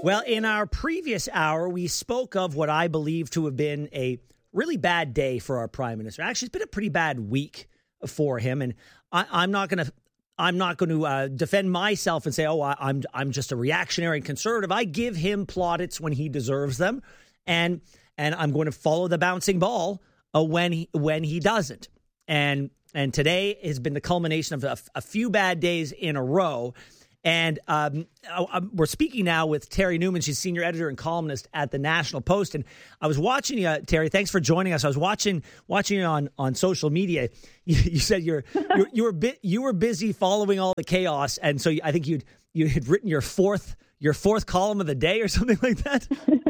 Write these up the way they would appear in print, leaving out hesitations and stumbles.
Well, in our previous hour, we spoke of what I believe to have been a really bad day for our prime minister. Actually, it's been a pretty bad week for him, and I'm not going to defend myself and say, "Oh, I'm just a reactionary and conservative." I give him plaudits when he deserves them, and I'm going to follow the bouncing ball when he doesn't. And today has been the culmination of a few bad days in a row. And we're speaking now with Terry Newman. She's senior editor and columnist at the National Post. And I was watching you, Terry. Thanks for joining us. I was watching you on social media. You said you were busy following all the chaos, and so I think you had written your fourth column of the day or something like that.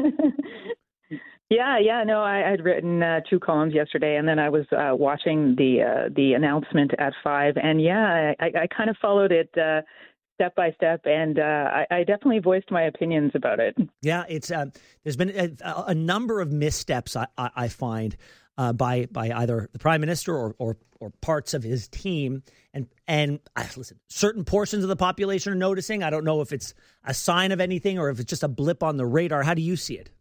Yeah. No, I had written 2 columns yesterday, and then I was watching the announcement at 5. And I kind of followed it step by step, and I definitely voiced my opinions about it. Yeah, it's there's been a number of missteps I find by either the prime minister or parts of his team, and listen, certain portions of the population are noticing. I don't know if it's a sign of anything or if it's just a blip on the radar. How do you see it?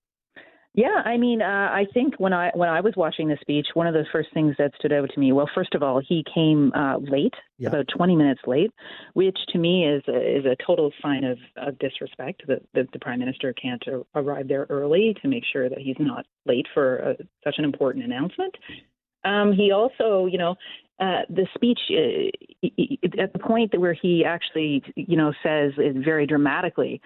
Yeah, I mean, I think when I was watching the speech, one of the first things that stood out to me, well, first of all, he came late, about 20 minutes late, which to me is a total sign of disrespect that the prime minister can't arrive there early to make sure that he's not late for such an important announcement. He also, the speech at the point where he actually, says it very dramatically,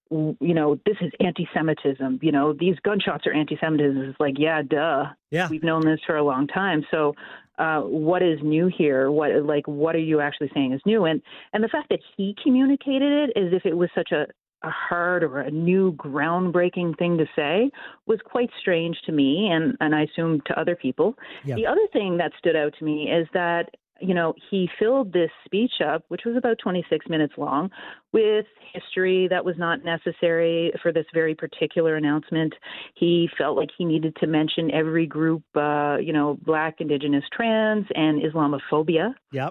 this is anti-Semitism. These gunshots are anti-Semitism. It's like, yeah, duh. Yeah. We've known this for a long time. So what is new here? What are you actually saying is new? And the fact that he communicated it as if it was such a hard or a new groundbreaking thing to say was quite strange to me, and I assume to other people. Yeah. The other thing that stood out to me is that he filled this speech up, which was about 26 minutes long, with history that was not necessary for this very particular announcement. He felt like he needed to mention every group, Black, Indigenous, trans, and Islamophobia. Yep.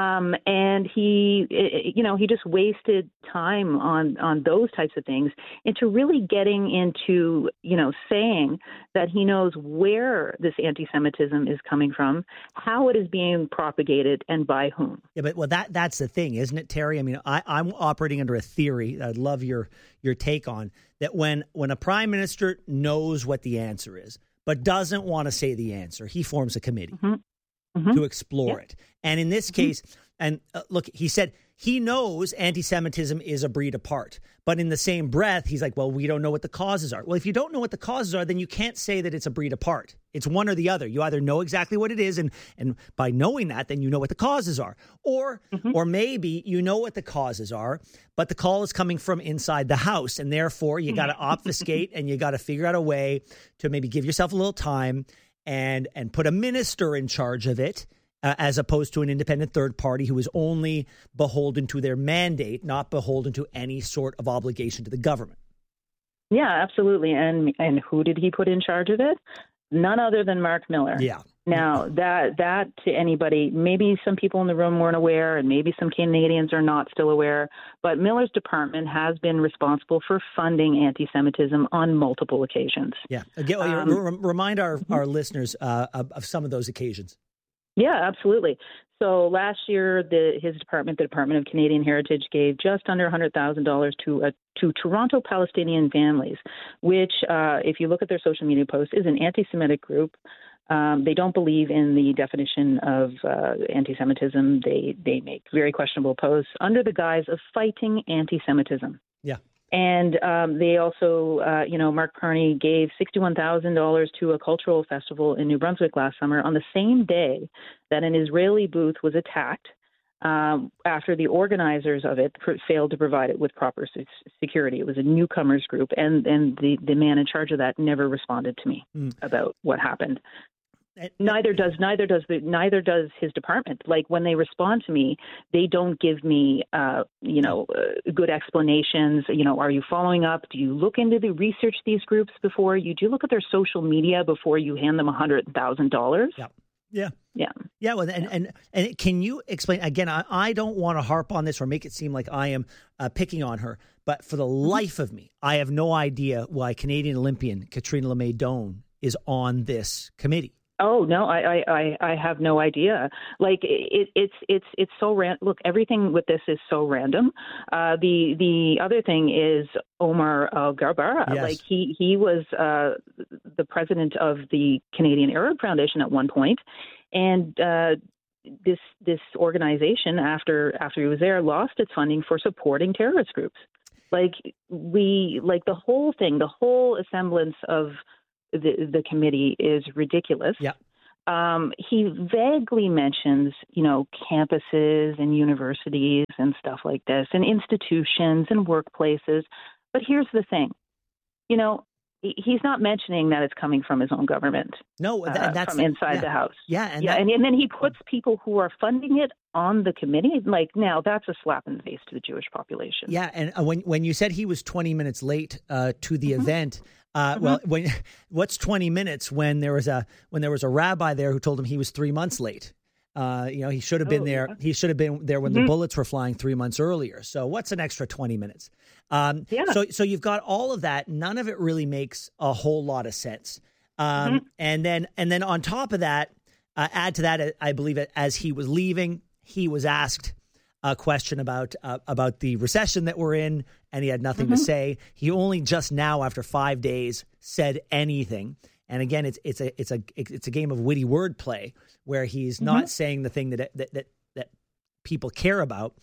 And he just wasted time on those types of things into really getting into, saying that he knows where this anti-Semitism is coming from, how it is being propagated, and by whom. Yeah, but that's the thing, isn't it, Terry? I mean, I'm operating under a theory that I'd love your take on, that when a prime minister knows what the answer is, but doesn't want to say the answer, he forms a committee. To explore it. And in this case, and look, he said he knows anti-Semitism is a breed apart. But in the same breath, he's like, well, we don't know what the causes are. Well, if you don't know what the causes are, then you can't say that it's a breed apart. It's one or the other. You either know exactly what it is, and by knowing that, then you know what the causes are. Or maybe you know what the causes are, but the call is coming from inside the house, and therefore you got to obfuscate and you got to figure out a way to maybe give yourself a little time and put a minister in charge of it, as opposed to an independent third party who is only beholden to their mandate, not beholden to any sort of obligation to the government. Yeah, absolutely. And who did he put in charge of it? None other than Mark Miller. Yeah. Now, that to anybody, maybe some people in the room weren't aware, and maybe some Canadians are not still aware, but Miller's department has been responsible for funding anti-Semitism on multiple occasions. Yeah. Again, remind our listeners of some of those occasions. Yeah, absolutely. So last year, his department, the Department of Canadian Heritage, gave just under $100,000 to Toronto Palestinian families, which, if you look at their social media posts, is an anti-Semitic group. They don't believe in the definition of anti-Semitism. They make very questionable posts under the guise of fighting anti-Semitism. Yeah. And they also, Mark Carney gave $61,000 to a cultural festival in New Brunswick last summer on the same day that an Israeli booth was attacked after the organizers of it failed to provide it with proper security. It was a newcomers group, and the man in charge of that never responded to me about what happened. Neither does his department. Like, when they respond to me, they don't give me, good explanations. Are you following up? Do you look into the research these groups before you? Do you look at their social media before you hand them $100,000? Yeah. Yeah. Yeah. Yeah. Well, and can you explain again? I don't want to harp on this or make it seem like I am picking on her, but for the life of me, I have no idea why Canadian Olympian Katrina LeMay Doan is on this committee. Oh no, I have no idea. Like it's so random. Look, everything with this is so random. The other thing is Omar Al-Garbara. Yes. Like he was the president of the Canadian Arab Foundation at one point, and this organization after he was there lost its funding for supporting terrorist groups. Like the whole thing, the whole semblance of the committee is ridiculous. Yeah. He vaguely mentions, campuses and universities and stuff like this, and institutions and workplaces. But here's the thing, he's not mentioning that it's coming from his own government. No, that's from inside the House. Yeah, and then he puts people who are funding it on the committee. Like, now that's a slap in the face to the Jewish population. Yeah, and when you said he was 20 minutes late to the event. Well, what's 20 minutes when there was a rabbi there who told him he was 3 months late? He should have been there. He should have been there when the bullets were flying 3 months earlier. So what's an extra 20 minutes? So you've got all of that. None of it really makes a whole lot of sense. And then on top of that, add to that, I believe as he was leaving, he was asked a question about the recession that we're in, and he had nothing to say. He only just now, after 5 days, said anything. And again, it's a game of witty wordplay where he's not saying the thing that people care about.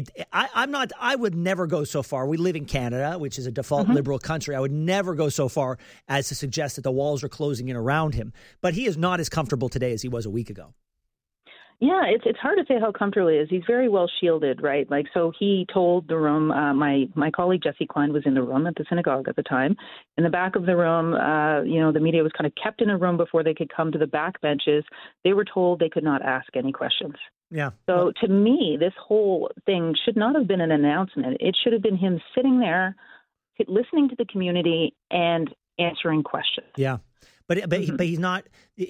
I would never go so far. We live in Canada, which is a default liberal country. I would never go so far as to suggest that the walls are closing in around him. But he is not as comfortable today as he was a week ago. Yeah, it's hard to say how comfortable he is. He's very well shielded, right? Like, so he told the room, my colleague Jesse Klein was in the room at the synagogue at the time. In the back of the room, the media was kind of kept in a room before they could come to the back benches. They were told they could not ask any questions. Yeah. So to me, this whole thing should not have been an announcement. It should have been him sitting there, listening to the community and answering questions. Yeah. But he's not.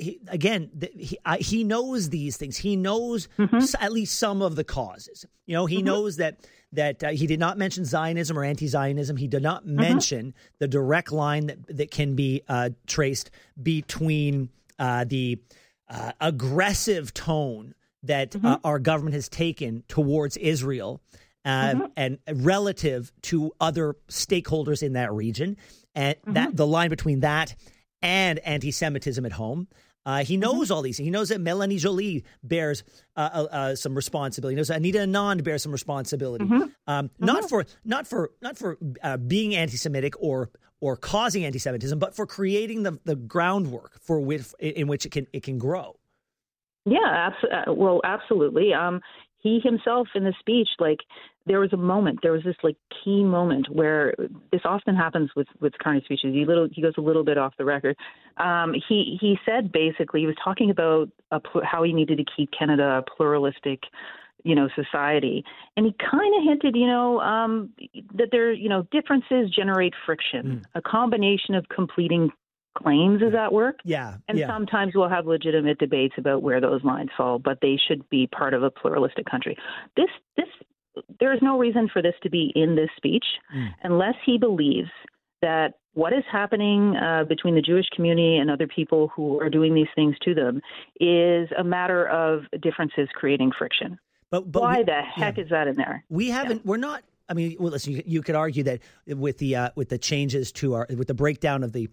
He knows these things. He knows at least some of the causes. He knows that he did not mention Zionism or anti-Zionism. He did not mention the direct line that can be traced between the aggressive tone that our government has taken towards Israel and relative to other stakeholders in that region, and that the line between that and anti-Semitism at home. He knows all these. He knows that Melanie Joly bears some responsibility. He knows that Anita Anand bears some responsibility. Not for being anti-Semitic or causing anti-Semitism, but for creating the groundwork in which it can grow. Yeah, absolutely. He himself in the speech, there was this key moment where this often happens with Carney's speeches. He goes a little bit off the record. He said basically, he was talking about how he needed to keep Canada a pluralistic, society. And he kind of hinted, that there, differences generate friction. A combination of completing claims is at work. Yeah. And sometimes we'll have legitimate debates about where those lines fall, but they should be part of a pluralistic country. There is no reason for this to be in this speech unless he believes that what is happening between the Jewish community and other people who are doing these things to them is a matter of differences creating friction. But why the heck is that in there? We're not. I mean, well, listen. You could argue that with the changes with the breakdown of the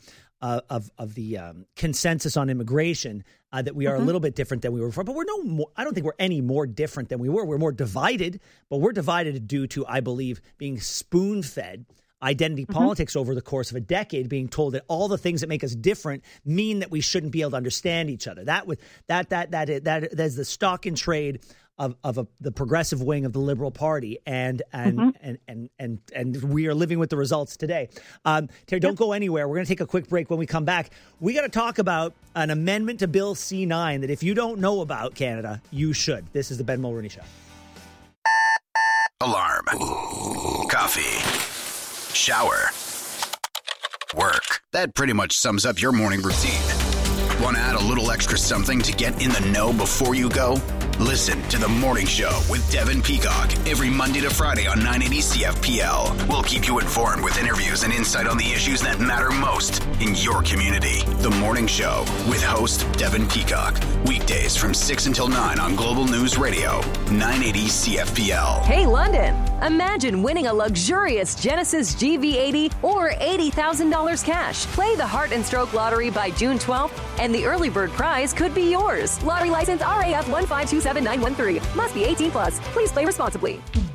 consensus on immigration, that we are a little bit different than we were before. But we're no more. I don't think we're any more different than we were. We're more divided, but we're divided due to, I believe, being spoon-fed identity politics over the course of a decade, being told that all the things that make us different mean that we shouldn't be able to understand each other. That is the stock and trade of the progressive wing of the Liberal Party, and we are living with the results today. Terry, don't go anywhere. We're going to take a quick break. When we come back, we got to talk about an amendment to Bill C-9 that if you don't know about, Canada, you should. This is the Ben Mulroney Show. Alarm. Coffee. Shower. Work. That pretty much sums up your morning routine. Want to add a little extra something to get in the know before you go? Listen to The Morning Show with Devin Peacock every Monday to Friday on 980 CFPL. We'll keep you informed with interviews and insight on the issues that matter most in your community. The Morning Show with host Devin Peacock. Weekdays from 6 until 9 on Global News Radio, 980 CFPL. Hey, London. Imagine winning a luxurious Genesis GV80 or $80,000 cash. Play the Heart and Stroke Lottery by June 12th, and the early bird prize could be yours. Lottery license RAF 1527913. Must be 18 plus. Please play responsibly.